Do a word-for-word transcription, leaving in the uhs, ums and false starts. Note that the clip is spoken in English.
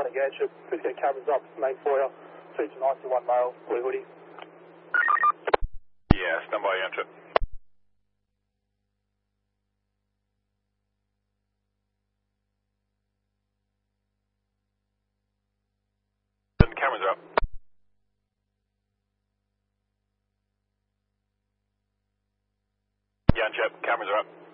Ganship. Please get cameras up, main foyer, feature ninety-one male, blue hoodie. Yeah, stand by, Ganship. And cameras are up. Ganship, cameras are up.